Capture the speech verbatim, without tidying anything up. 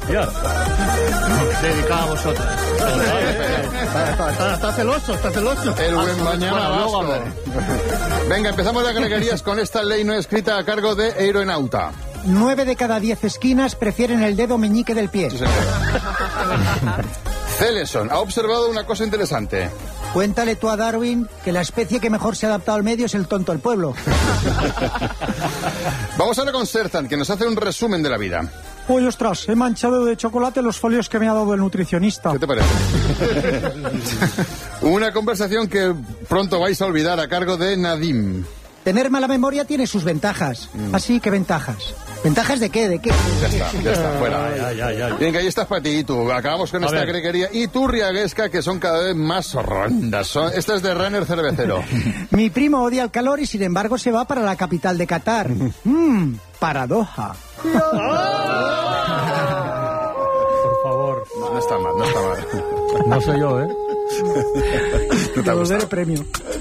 Hostia. Dedicado a vosotros. Está, está, está celoso, está celoso. El buen mañana Vasco. Venga, empezamos las greguerías con esta ley no escrita a cargo de Aeroenauta. Nueve de cada diez esquinas prefieren el dedo meñique del pie. Sí, Celeson ha observado una cosa interesante. Cuéntale tú a Darwin que la especie que mejor se ha adaptado al medio es el tonto del pueblo. Vamos ahora con Sertan, que nos hace un resumen de la vida. Uy, ostras, he manchado de chocolate los folios que me ha dado el nutricionista. ¿Qué te parece? Una conversación que pronto vais a olvidar a cargo de Nadim. Tener mala memoria tiene sus ventajas. Mm. Así que ventajas. ¿Ventajas de qué? ¿De qué? Ya está, ya está, fuera. Ya, ya, ya, ya. Bien, que ahí estás para ti y tú. Acabamos con a esta greguería. Y tú, Riaguesca, que son cada vez más rondas. Son... Esta es de Runner Cervecero. Mi primo odia el calor y sin embargo se va para la capital de Qatar. Mmm, paradoja. Por favor. No, no está mal, no está mal. No soy yo, ¿eh? No te ha gustado. premio.